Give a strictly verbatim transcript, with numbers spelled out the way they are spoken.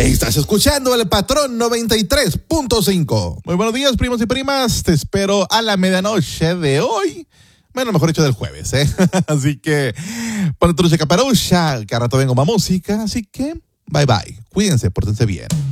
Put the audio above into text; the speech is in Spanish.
Estás escuchando El Patrón noventa y tres punto cinco. Muy buenos días, primos y primas. Te espero a la medianoche de hoy. Bueno, mejor dicho, del jueves, ¿eh? Así que ponte tu caparucha, que a rato vengo más música. Así que, bye bye. Cuídense, pórtense bien.